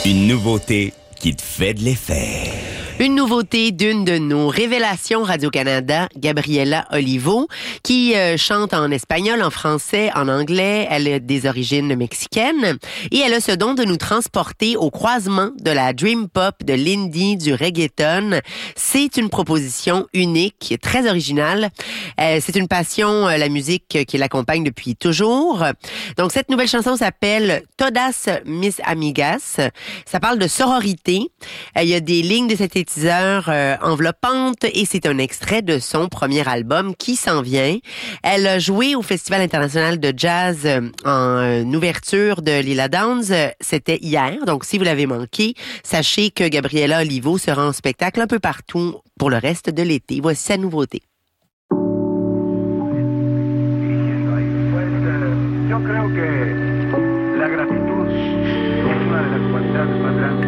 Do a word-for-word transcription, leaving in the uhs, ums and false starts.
Une nouveauté qui te fait de l'effet. Une nouveauté d'une de nos révélations Radio-Canada, Gabriela Olivo, qui euh, chante en espagnol, en français, en anglais. Elle a des origines mexicaines et elle a ce don de nous transporter au croisement de la dream pop, de l'indie, du reggaeton. C'est une proposition unique, très originale. Euh, c'est une passion, euh, la musique qui l'accompagne depuis toujours. Donc, cette nouvelle chanson s'appelle Todas Mis Amigas. Ça parle de sororité. Euh, il y a des lignes de cet Euh, enveloppante et c'est un extrait de son premier album qui s'en vient. Elle a joué au Festival international de jazz euh, en euh, ouverture de Lila Downs. C'était hier, donc si vous l'avez manqué, sachez que Gabriela Olivo sera en spectacle un peu partout pour le reste de l'été. Voici sa nouveauté. Yo creo que la gratitud es una de las cualidades más grandes